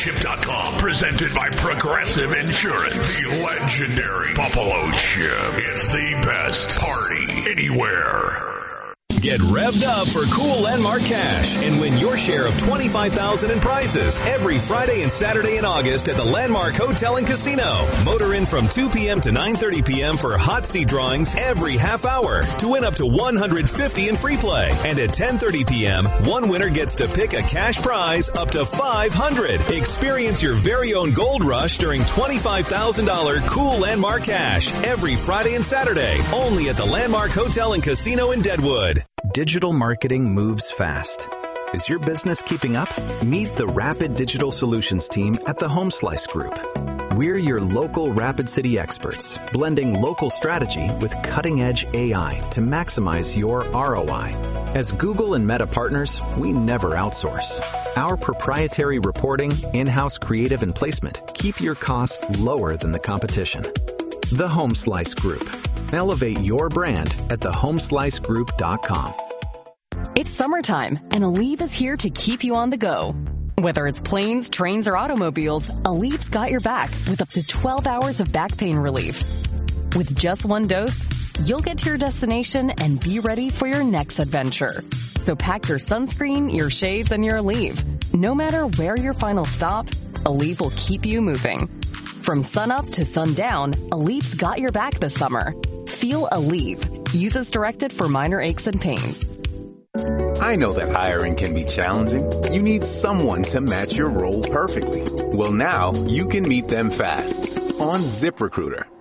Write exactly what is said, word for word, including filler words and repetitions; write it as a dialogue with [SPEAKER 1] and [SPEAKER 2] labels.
[SPEAKER 1] Chip dot com, presented by Progressive Insurance. The legendary Buffalo Chip. It's the best party anywhere.
[SPEAKER 2] Get revved up for cool Landmark Cash and win your share of twenty-five thousand dollars in prizes every Friday and Saturday in August at the Landmark Hotel and Casino. Motor in from two p.m. to nine thirty p.m. for hot seat drawings every half hour to win up to one hundred fifty dollars in free play. And at ten thirty p.m., one winner gets to pick a cash prize up to five hundred dollars. Experience your very own gold rush during twenty-five thousand dollars cool Landmark Cash every Friday and Saturday, only at the Landmark Hotel and Casino in Deadwood.
[SPEAKER 3] Digital marketing moves fast. Is your business keeping up? Meet the Rapid Digital Solutions team at the HomeSlice Group. We're your local Rapid City experts, blending local strategy with cutting-edge A I to maximize your R O I. As Google and Meta partners, we never outsource. Our proprietary reporting, in-house creative and placement keep your costs lower than the competition. The HomeSlice Group. Elevate your brand at the home slice group dot com.
[SPEAKER 4] It's summertime, and Aleve is here to keep you on the go. Whether it's planes, trains, or automobiles, Aleve's got your back with up to twelve hours of back pain relief. With just one dose, you'll get to your destination and be ready for your next adventure. So pack your sunscreen, your shades, and your Aleve. No matter where your final stop, Aleve will keep you moving. From sunup to sundown, Aleve's got your back this summer. Feel Aleve. Use as directed for minor aches and pains.
[SPEAKER 5] I know that hiring can be challenging. You need someone to match your role perfectly. Well, now you can meet them fast on ZipRecruiter.